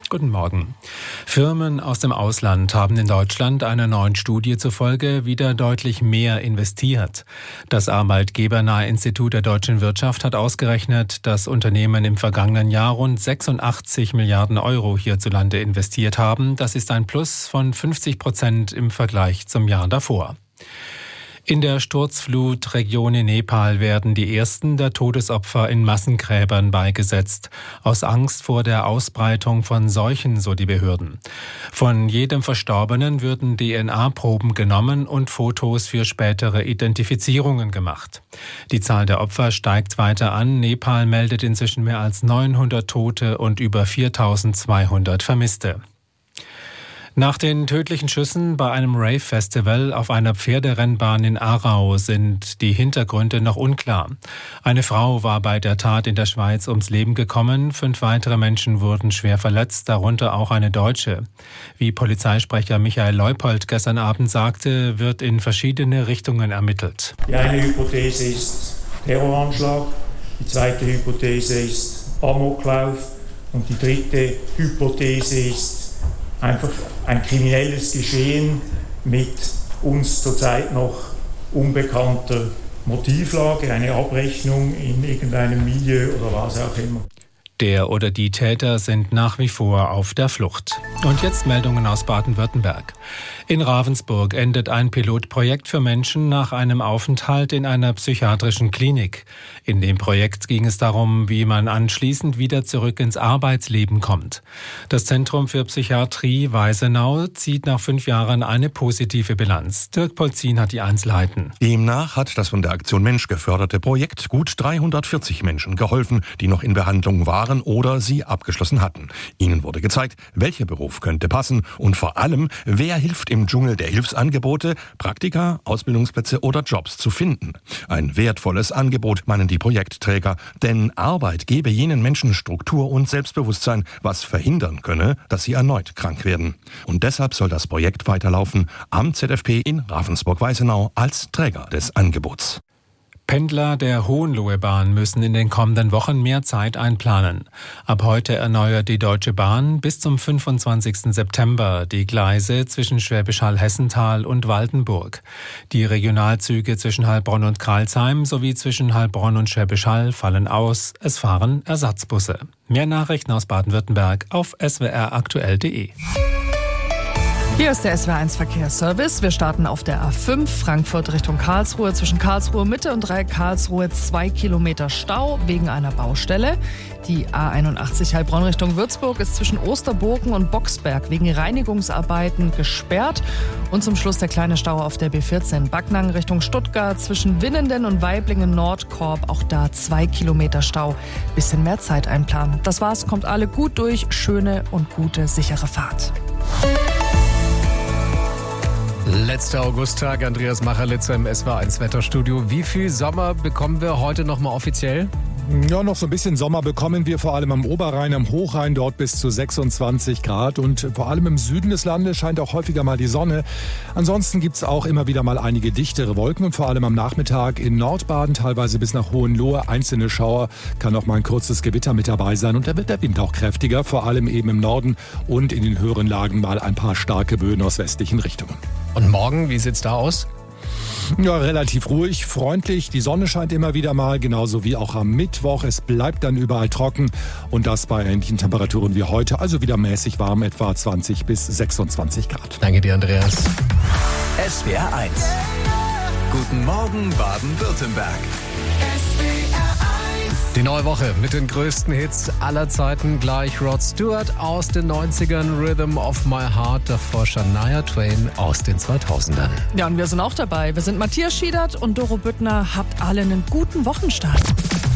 Guten Morgen. Firmen aus dem Ausland haben in Deutschland einer neuen Studie zufolge wieder deutlich mehr investiert. Das Arbeitgebernahe Institut der deutschen Wirtschaft hat ausgerechnet, dass Unternehmen im vergangenen Jahr rund 86 Milliarden Euro hierzulande investiert haben. Das ist ein Plus von 50% im Vergleich zum Jahr davor. In der Sturzflutregion in Nepal werden die ersten der Todesopfer in Massengräbern beigesetzt. Aus Angst vor der Ausbreitung von Seuchen, so die Behörden. Von jedem Verstorbenen würden DNA-Proben genommen und Fotos für spätere Identifizierungen gemacht. Die Zahl der Opfer steigt weiter an. Nepal meldet inzwischen mehr als 900 Tote und über 4.200 Vermisste. Nach den tödlichen Schüssen bei einem Rave-Festival auf einer Pferderennbahn in Aarau sind die Hintergründe noch unklar. Eine Frau war bei der Tat in der Schweiz ums Leben gekommen. 5 weitere Menschen wurden schwer verletzt, darunter auch eine Deutsche. Wie Polizeisprecher Michael Leupold gestern Abend sagte, wird in verschiedene Richtungen ermittelt. Die eine Hypothese ist Terroranschlag, die zweite Hypothese ist Amoklauf und die dritte Hypothese ist einfach ein kriminelles Geschehen mit uns zurzeit noch unbekannter Motivlage, eine Abrechnung in irgendeinem Milieu oder was auch immer. Der oder die Täter sind nach wie vor auf der Flucht. Und jetzt Meldungen aus Baden-Württemberg. In Ravensburg endet ein Pilotprojekt für Menschen nach einem Aufenthalt in einer psychiatrischen Klinik. In dem Projekt ging es darum, wie man anschließend wieder zurück ins Arbeitsleben kommt. Das Zentrum für Psychiatrie Weisenau zieht nach 5 Jahren eine positive Bilanz. Dirk Polzin hat die Einzelheiten. Demnach hat das von der Aktion Mensch geförderte Projekt gut 340 Menschen geholfen, die noch in Behandlung waren oder sie abgeschlossen hatten. Ihnen wurde gezeigt, welcher Beruf könnte passen und vor allem, wer hilft im Dschungel der Hilfsangebote, Praktika, Ausbildungsplätze oder Jobs zu finden. Ein wertvolles Angebot, meinen die Projektträger, denn Arbeit gebe jenen Menschen Struktur und Selbstbewusstsein, was verhindern könne, dass sie erneut krank werden. Und deshalb soll das Projekt weiterlaufen am ZFP in Ravensburg-Weisenau als Träger des Angebots. Pendler der Hohenlohe-Bahn müssen in den kommenden Wochen mehr Zeit einplanen. Ab heute erneuert die Deutsche Bahn bis zum 25. September die Gleise zwischen Schwäbisch Hall-Hessental und Waldenburg. Die Regionalzüge zwischen Heilbronn und Crailsheim sowie zwischen Heilbronn und Schwäbisch Hall fallen aus. Es fahren Ersatzbusse. Mehr Nachrichten aus Baden-Württemberg auf swraktuell.de. Hier ist der SWR1 Verkehrsservice. Wir starten auf der A5 Frankfurt Richtung Karlsruhe. Zwischen Karlsruhe Mitte und Dreieck Karlsruhe 2 Kilometer Stau wegen einer Baustelle. Die A81 Heilbronn Richtung Würzburg ist zwischen Osterburgen und Boxberg wegen Reinigungsarbeiten gesperrt. Und zum Schluss der kleine Stau auf der B14 Backnang Richtung Stuttgart zwischen Winnenden und Waiblingen Nordkorb. Auch da 2 Kilometer Stau. Bisschen mehr Zeit einplanen. Das war's, kommt alle gut durch. Schöne und gute, sichere Fahrt. Letzter Augusttag, Andreas Macherlitzer im SWR1 Wetterstudio. Wie viel Sommer bekommen wir heute noch mal offiziell? Ja, noch so ein bisschen Sommer bekommen wir, vor allem am Oberrhein, am Hochrhein, dort bis zu 26 Grad. Und vor allem im Süden des Landes scheint auch häufiger mal die Sonne. Ansonsten gibt's auch immer wieder mal einige dichtere Wolken und vor allem am Nachmittag in Nordbaden, teilweise bis nach Hohenlohe, einzelne Schauer, kann auch mal ein kurzes Gewitter mit dabei sein. Und da wird der Wind auch kräftiger, vor allem eben im Norden und in den höheren Lagen mal ein paar starke Böen aus westlichen Richtungen. Und morgen, wie sieht's da aus? Ja, relativ ruhig, freundlich. Die Sonne scheint immer wieder mal, genauso wie auch am Mittwoch. Es bleibt dann überall trocken und das bei ähnlichen Temperaturen wie heute. Also wieder mäßig warm, etwa 20 bis 26 Grad. Danke dir, Andreas. SWR1. Guten Morgen, Baden-Württemberg. Die neue Woche mit den größten Hits aller Zeiten. Gleich Rod Stewart aus den 90ern, Rhythm of My Heart, davor Shania Twain aus den 2000ern. Ja, und wir sind auch dabei. Wir sind Matthias Schiedert und Doro Büttner. Habt alle einen guten Wochenstart.